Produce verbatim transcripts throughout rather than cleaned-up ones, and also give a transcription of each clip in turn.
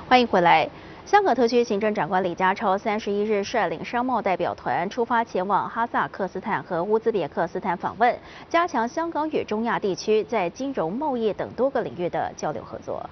欢迎回来。香港特区行政长官李家超三十一日率领商贸代表团出发前往哈萨克斯坦和乌兹别克斯坦访问，加强香港与中亚地区在金融、贸易等多个领域的交流合作。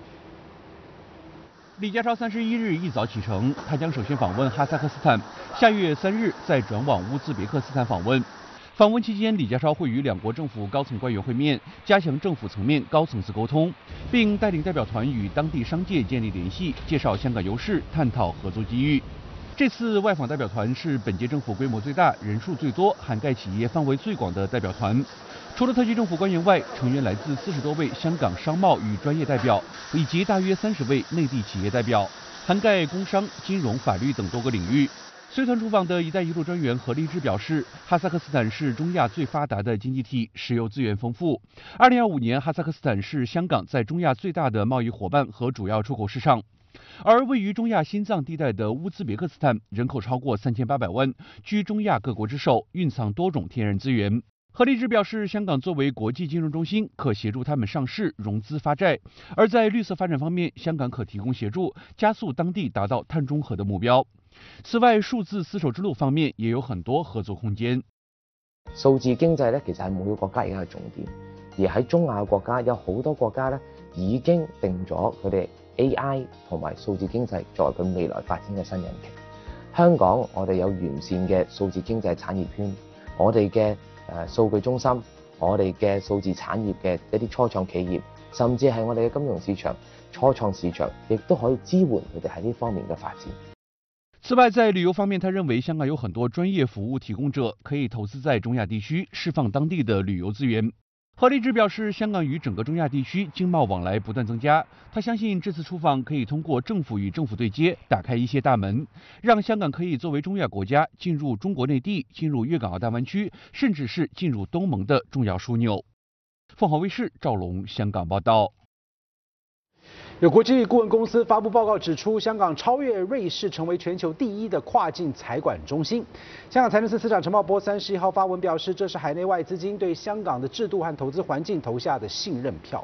李家超三十一日一早启程，他将首先访问哈萨克斯坦，下月三日再转往乌兹别克斯坦访问。访问期间，李家超会与两国政府高层官员会面，加强政府层面高层次沟通，并带领代表团与当地商界建立联系，介绍香港优势，探讨合作机遇。这次外访代表团是本届政府规模最大、人数最多、涵盖企业范围最广的代表团。除了特区政府官员外，成员来自四十多位香港商贸与专业代表，以及大约三十位内地企业代表，涵盖工商、金融、法律等多个领域。随团出访的一带一路专员何立芝表示，哈萨克斯坦是中亚最发达的经济体，石油资源丰富。二零二五年，哈萨克斯坦是香港在中亚最大的贸易伙伴和主要出口市场。而位于中亚心脏地带的乌兹别克斯坦，人口超过三千八百万，居中亚各国之首，蕴藏多种天然资源。何立芝表示，香港作为国际金融中心，可协助他们上市、融资、发债；而在绿色发展方面，香港可提供协助，加速当地達到碳中和的目標。此外，數字絲綢之路方面也有很多合作空間。 數字經濟咧，其實係每個國家而家嘅重點，而喺中亞嘅國家有好多國家咧已經定咗佢哋 A I 同埋數字經濟作為佢未來發展嘅新引擎。香港我哋有完善嘅數字經濟產業圈，我哋嘅誒數據中心，我哋嘅數字產業嘅一啲初創企業，甚至係我哋嘅金融市場、初創市場，亦都可以支援佢哋喺呢方面嘅發展。 此外，在旅游方面，他认为香港有很多专业服务提供者，可以投资在中亚地区，释放当地的旅游资源。何立芝表示，香港与整个中亚地区经贸往来不断增加，他相信这次出访可以通过政府与政府对接，打开一些大门，让香港可以作为中亚国家进入中国内地、进入粤港澳大湾区，甚至是进入东盟的重要枢纽。凤凰卫视赵龙香港报道。 有国际顾问公司发布报告指出，香港超越瑞士，成为全球第一的跨境财管中心。香港财政司司长陈茂波三十一号发文表示，这是海内外资金对香港的制度和投资环境投下的信任票。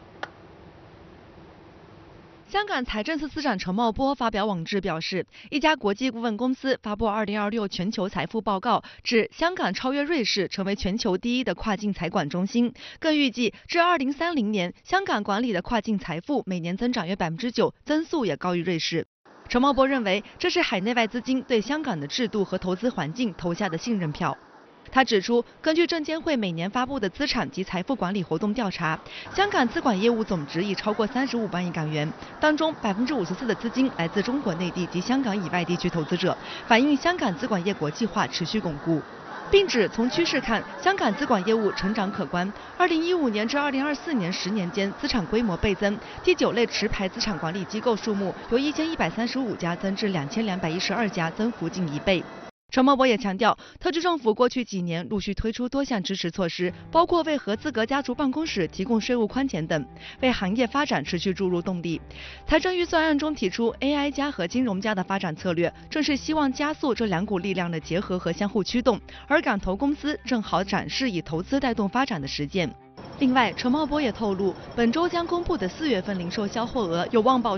香港财政司司长陈茂波发表网志表示，一家国际顾问公司发布二零二六全球财富报告，指香港超越瑞士，成为全球第一的跨境财管中心。更预计至二零三零年，香港管理的跨境财富每年增长约百分之九，增速也高于瑞士。陈茂波认为，这是海内外资金对香港的制度和投资环境投下的信任票。他指出，根据证监会每年发布的资产及财富管理活动调查，香港资管业务总值已超过三十五万亿港元，当中百分之五十四的资金来自中国内地及香港以外地区投资者，反映香港资管业国际化持续巩固。并指从趋势看，香港资管业务成长可观。二零一五年至二零二四年十年间，资产规模倍增，第九类持牌资产管理机构数目由一千一百三十五家增至两千两百一十二家，增幅近一倍。陈茂波也强调，特区政府过去几年陆续推出多项支持措施，包括为合资格家族办公室提供税务宽减等，为行业发展持续注入动力。财政预算案中提出 A I 加和金融加的发展策略，正是希望加速这两股力量的结合和相互驱动，而港投公司正好展示以投资带动发展的实践。另外，陈茂波也透露，本周将公布的四月份零售销货额有望保